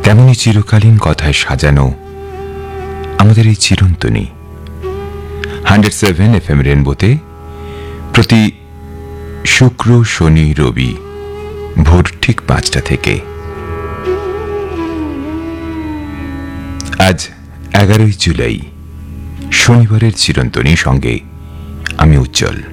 তেমনি চিরকালীন কথায় সাজানো আমাদের এই চিরন্তনী 107 FM রেনবোতে প্রতি শুক্র, শনি, রবি ভোর ঠিক 5টা থেকে। আজ 11ই জুলাই, শনিবারের চিরন্তনী, সঙ্গে আমি উজ্জ্বল।